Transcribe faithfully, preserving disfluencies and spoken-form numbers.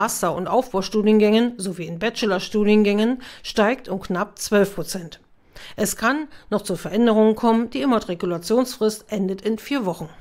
Master- und Aufbaustudiengängen sowie in Bachelorstudiengängen steigt um knapp zwölf Prozent. Es kann noch zu Veränderungen kommen, die Immatrikulationsfrist endet in vier Wochen.